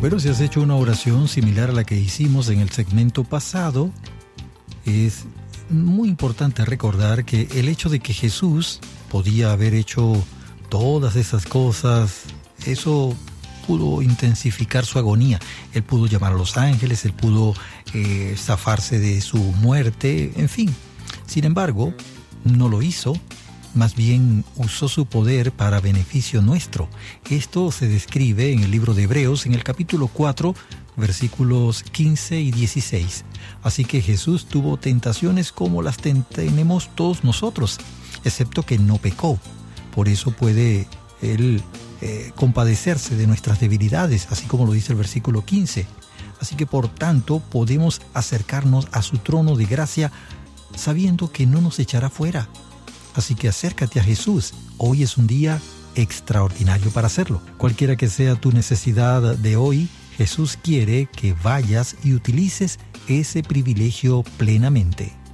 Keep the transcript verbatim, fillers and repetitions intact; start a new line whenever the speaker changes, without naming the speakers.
Bueno, si has hecho una oración similar a la que hicimos en el segmento pasado, es muy importante recordar que el hecho de que Jesús podía haber hecho todas esas cosas, eso pudo intensificar su agonía. Él pudo llamar a los ángeles, él pudo eh, zafarse de su muerte, en fin. Sin embargo, no lo hizo, más bien usó su poder para beneficio nuestro. Esto se describe en el libro de Hebreos, en el capítulo cuatro, versículos quince y dieciséis. Así que Jesús tuvo tentaciones como las tenemos todos nosotros, excepto que no pecó. Por eso puede Él eh, compadecerse de nuestras debilidades, así como lo dice el versículo quince. Así que por tanto podemos acercarnos a su trono de gracia sabiendo que no nos echará fuera. Así que acércate a Jesús. Hoy es un día extraordinario para hacerlo. Cualquiera que sea tu necesidad de hoy, Jesús quiere que vayas y utilices ese privilegio plenamente.